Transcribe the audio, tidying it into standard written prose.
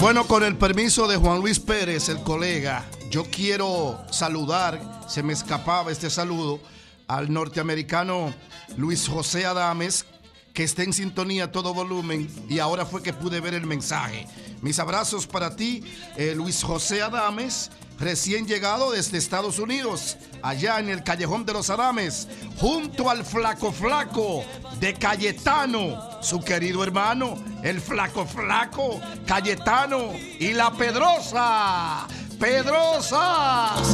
Bueno, con el permiso de Juan Luis Pérez, el colega, yo quiero saludar, se me escapaba este saludo, al norteamericano Luis José Adames, que está en sintonía a todo volumen, y ahora fue que pude ver el mensaje. Mis abrazos para ti, Luis José Adames, recién llegado desde Estados Unidos, allá en el Callejón de los Adames, junto al Flaco Flaco de Cayetano, su querido hermano, el Flaco Flaco, Cayetano y la Pedrosa. ¡Pedrosa!